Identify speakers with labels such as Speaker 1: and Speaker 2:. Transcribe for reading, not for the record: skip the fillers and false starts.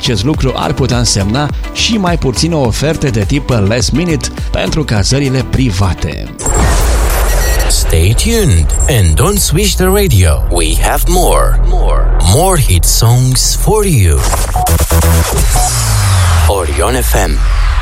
Speaker 1: acest lucru ar putea însemna și mai puține oferte de tip last minute pentru cazările private.
Speaker 2: Stay tuned and don't switch the radio. We have more hit songs for you. Orion FM.